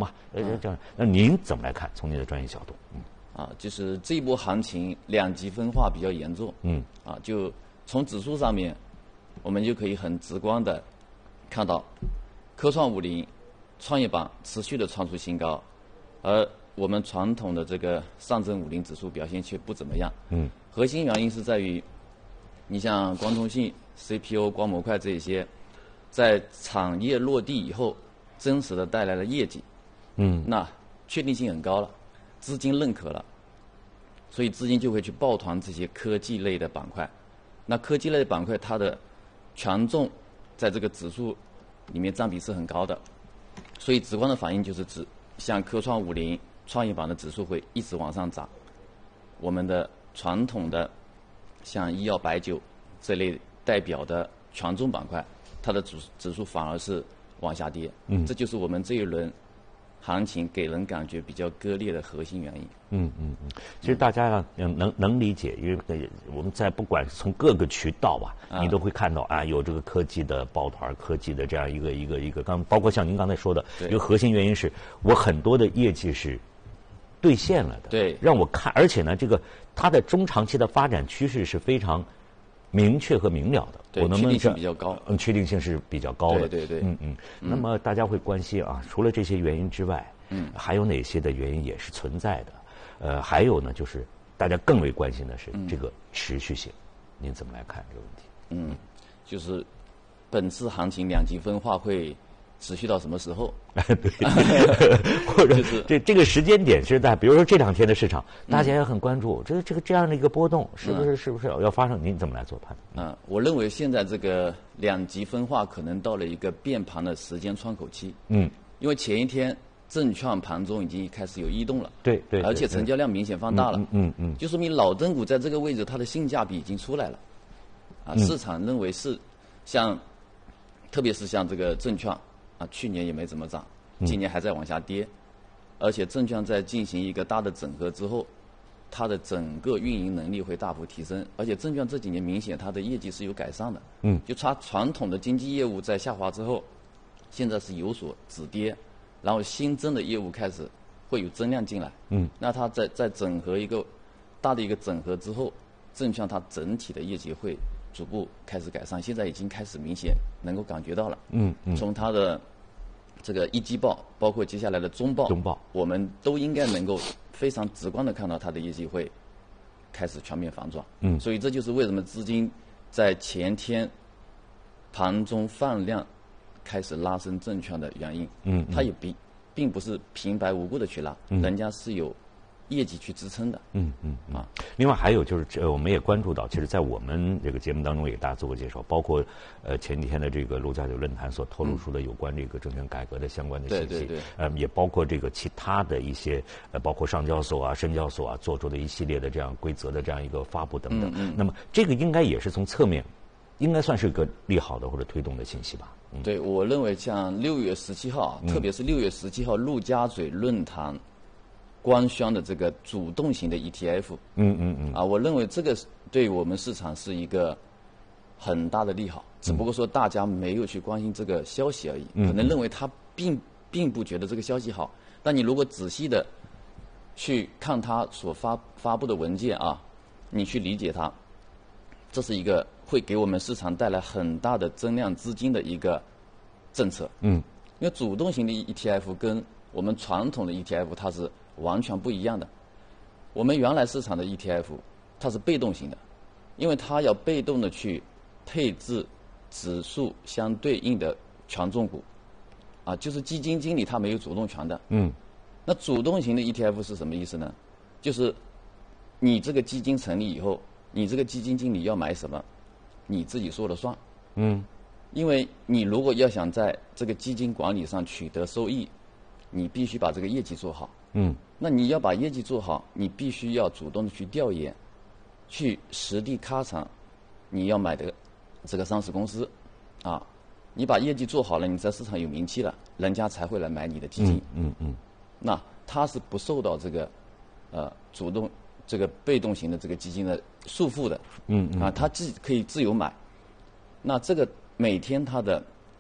嘛，这样，那您怎么来看？从您的专业角度， 就是这一波行情两极分化比较严重，就从指数上面，我们就可以很直观的看到，科创50、创业板持续的创出新高，而我们传统的这个上证50指数表现却不怎么样。核心原因是在于，你像光通信、CPU、光模块这一些，在产业落地以后，真实的带来了业绩，那确定性很高了，资金认可了，所以资金就会去抱团这些科技类的板块。那科技类的板块它的权重在这个指数里面占比是很高的，所以直观的反应就是像科创50、创业板的指数会一直往上涨，我们的传统的像医药白酒这类代表的权重板块，它的指数反而是往下跌。这就是我们这一轮行情给人感觉比较割裂的核心原因。 其实大家能理解，因为我们在不管是从各个渠道吧，你都会看到有这个科技的抱团、科技的这样一个包括像您刚才说的，一个核心原因是我很多的业绩是兑现了的， 对， 让我看，而且呢，这个它的中长期的发展趋势是非常明确和明了的。 对，确定性比较高。 确定性是比较高的。 对。 那么大家会关心除了这些原因之外，还有哪些的原因也是存在的？还有呢，就是大家更为关心的是这个持续性，您怎么来看这个问题？ 就是本次行情两极分化会持续到什么时候？ 对，或者是这个时间点是在，比如说这2天的市场，大家也很关注，这样的一个波动是不是要发生？您怎么来做判断？ 我认为现在这个两极分化可能到了一个变盘的时间窗口期。因为前一天证券盘中已经开始有异动了， 对， 而且成交量明显放大了，就说明老证股在这个位置它的性价比已经出来了，市场认为是特别是像这个证券去年也没怎么涨，今年还在往下跌，而且证券在进行一个大的整合之后，它的整个运营能力会大幅提升，而且证券这几年明显它的业绩是有改善的，就它传统的经纪业务在下滑之后，现在是有所止跌，然后新增的业务开始会有增量进来，那它在整合一个大的一个整合之后，证券它整体的业绩会逐步开始改善，现在已经开始明显能够感觉到了。从它的这个一季报，包括接下来的中报，我们都应该能够非常直观的看到它的业绩会开始全面反转。所以这就是为什么资金在前天盘中放量开始拉升证券的原因。它也并不是平白无故的去拉，人家是有业绩去支撑的。 另外还有就是我们也关注到，其实在我们这个节目当中也给大家做过介绍，包括前几天的这个陆家嘴论坛所透露出的有关这个证券改革的相关的信息，也包括这个其他的一些包括上交所深交所做出的一系列的这样规则的这样一个发布等等。那么这个应该也是从侧面，应该算是一个利好的或者推动的信息吧。 对，我认为像6月17号，特别是6月17号陆家嘴论坛官宣的这个主动型的 ETF，我认为这个对我们市场是一个很大的利好，只不过说大家没有去关心这个消息而已，可能认为他并不觉得这个消息好，但你如果仔细的去看他所发布的文件你去理解它，这是一个会给我们市场带来很大的增量资金的一个政策。因为主动型的 ETF 跟我们传统的 ETF 它是完全不一样的。我们原来市场的 ETF 它是被动型的，因为它要被动的去配置指数相对应的权重股，就是基金经理他没有主动权的。那主动型的 ETF 是什么意思呢？就是你这个基金成立以后，你这个基金经理要买什么，你自己说了算。因为你如果要想在这个基金管理上取得收益，你必须把这个业绩做好。那你要把业绩做好，你必须要主动的去调研，去实地勘察你要买的这个上市公司，你把业绩做好了，你在市场有名气了，人家才会来买你的基金。那它是不受到这个主动这个被动型的这个基金的束缚的。它可以自由买。那这个每天它的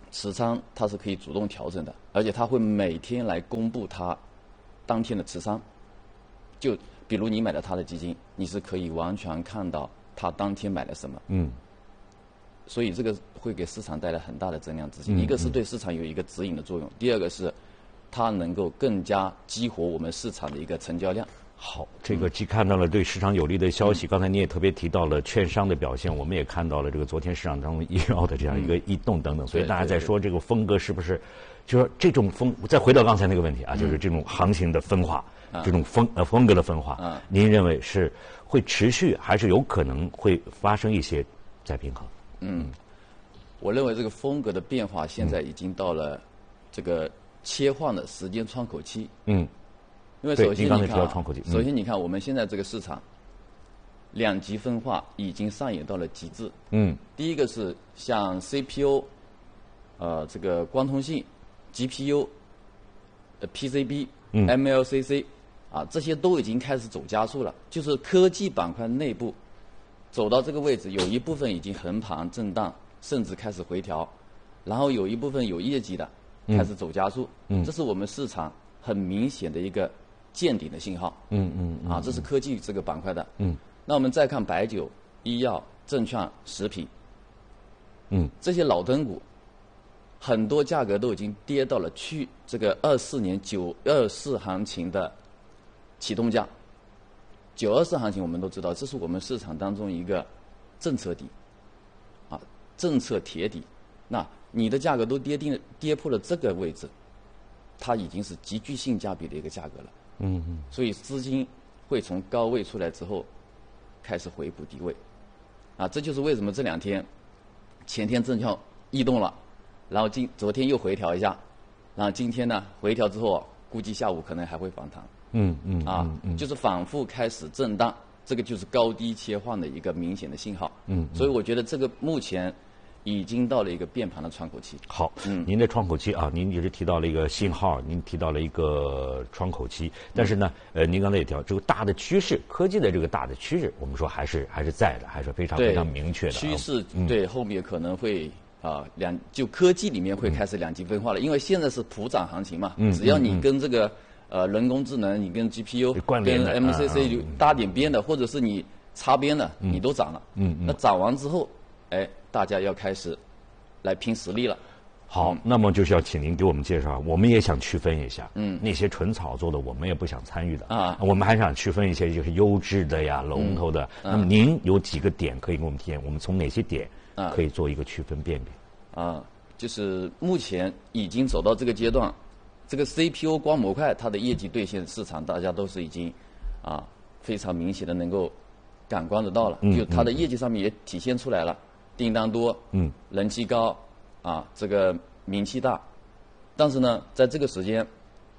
持仓它是可以主动调整的，而且它会每天来公布它当天的持仓。就比如你买了它的基金，你是可以完全看到它当天买了什么。所以这个会给市场带来很大的增量资金。一个是对市场有一个指引的作用，第二个是它能够更加激活我们市场的一个成交量。 好，这个既看到了对市场有利的消息，刚才你也特别提到了券商的表现，我们也看到了这个昨天市场当中医药的这样一个异动等等，所以大家在说这个风格是不是，就说这种再回到刚才那个问题啊，就是这种行情的分化，这种风格的分化，您认为是会持续，还是有可能会发生一些再平衡？ 我认为这个风格的变化现在已经到了这个切换的时间窗口期。因为首先你看，我们现在这个市场两极分化已经上演到了极致。第一个是像 CPU， 这个光通信、GPU、PCB、MLCC 这些都已经开始走加速了。就是科技板块内部走到这个位置，有一部分已经横盘震荡，甚至开始回调，然后有一部分有业绩的开始走加速。这是我们市场很明显的一个见顶的信号。这是科技这个板块的。那我们再看白酒、医药、证券、食品，这些老灯股，很多价格都已经跌到了这个24年924行情的启动价。924行情我们都知道，这是我们市场当中一个政策底，政策铁底。那你的价格都跌破了这个位置，它已经是极具性价比的一个价格了。所以资金会从高位出来之后，开始回补低位。这就是为什么这两天，前天证券异动了，然后昨天又回调一下，然后今天呢回调之后，估计下午可能还会反弹。就是反复开始震荡，这个就是高低切换的一个明显的信号。所以我觉得这个目前已经到了一个变盘的窗口期。 好，您的窗口期您也是提到了一个信号，您提到了一个窗口期，但是呢，您刚才也提到这个大的趋势，科技的这个大的趋势，我们说还是在的，还是非常非常明确的。 趋势对后面可能会就科技里面会开始两极分化了，因为现在是普涨行情嘛，只要你跟这个人工智能，你跟 GPU、跟 MCC 搭点边的，或者是你擦边的，你都涨了。那涨完之后，大家要开始来拼实力了。 好，那么就是要请您给我们介绍，我们也想区分一下，那些纯炒作的我们也不想参与的我们还想区分一些就是优质的呀、龙头的。那么您有几个点可以给我们体验？我们从哪些点可以做一个区分辨别？ 就是目前已经走到这个阶段，这个 CPU 光模块它的业绩兑现市场大家都是已经非常明显的能够感官得到了，就它的业绩上面也体现出来了，订单多，人气高，这个名气大。但是呢，在这个时间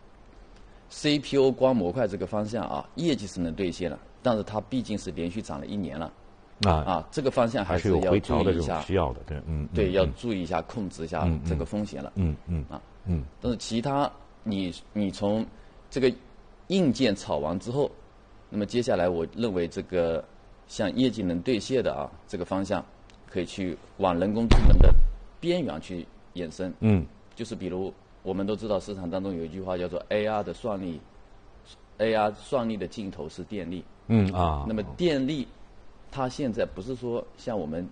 ，CPU 光模块这个方向业绩是能兑现了，但是它毕竟是连续涨了1年了。这个方向还是要注意一下， 需要的， 对，要注意一下，控制一下这个风险了。但是其他你从这个硬件炒完之后，那么接下来我认为这个像业绩能兑现的这个方向，可以去往人工智能的边缘去延伸。就是比如我们都知道市场当中有一句话叫做 AR 的算力的尽头是电力。那么电力它现在不是说像我们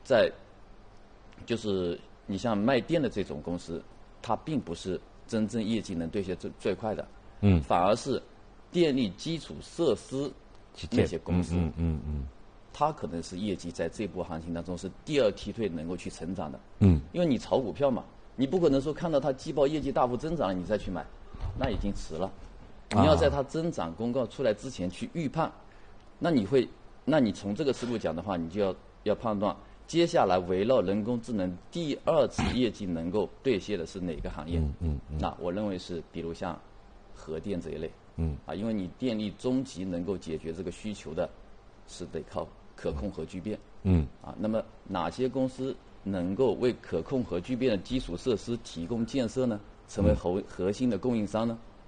就是你像卖电的这种公司，它并不是真正业绩能兑现最快的，反而是电力基础设施那些公司，它可能是业绩在这波行情当中是第二梯队能够去成长的，因为你炒股票嘛，你不可能说看到它季报业绩大幅增长了你再去买，那已经迟了，你要在它增长公告出来之前去预判，那你从这个思路讲的话，你就要判断接下来围绕人工智能第二次业绩能够兑现的是哪个行业？那我认为是比如像核电这一类，因为你电力终极能够解决这个需求的，是得靠可控核聚变。那么哪些公司能够为可控核聚变的基础设施提供建设呢？成为核心的供应商呢？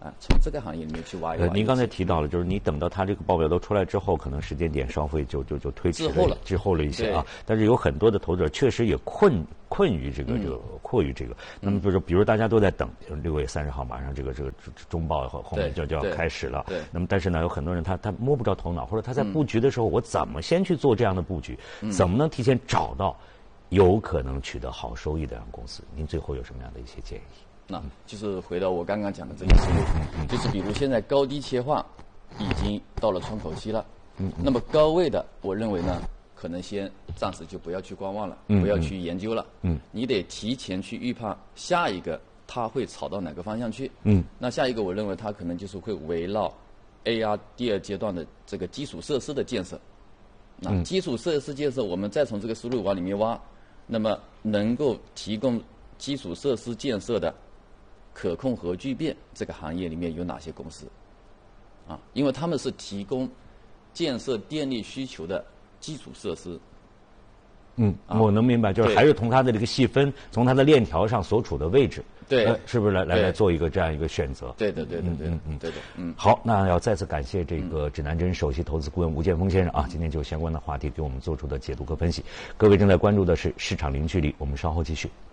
从这个行业里面去挖一挖。 您刚才提到了，就是你等到它这个报表都出来之后，可能时间点稍微就推迟滞后了一些啊。但是有很多的投资者确实也困于这个迫于这个。那么比如大家都在等6月30号，马上这个中报后面就要开始了。 对。 那么但是呢，有很多人他摸不着头脑，或者他在布局的时候，我怎么先去做这样的布局？怎么能提前找到有可能取得好收益的这样公司？您最后有什么样的一些建议？ 那就是回到我刚刚讲的这个思路，就是比如现在高低切换已经到了窗口期了，那么高位的，我认为呢，可能暂时就不要去观望了，不要去研究了，你得提前去预判下一个它会炒到哪个方向去，那下一个我认为它可能就是会围绕 AR 第2阶段的这个基础设施的建设，那基础设施建设，我们再从这个思路往里面挖，那么能够提供基础设施建设的可控核聚变这个行业里面有哪些公司？因为他们是提供建设电力需求的基础设施。 我能明白，就是还是从它的这个细分，从它的链条上所处的位置， 对， 是不是来做一个这样一个选择？ 对的。 好，那要再次感谢这个指南针首席投资顾问吴建峰先生啊，今天就相关的话题给我们做出的解读和分析。各位正在关注的是市场零距离，我们稍后继续。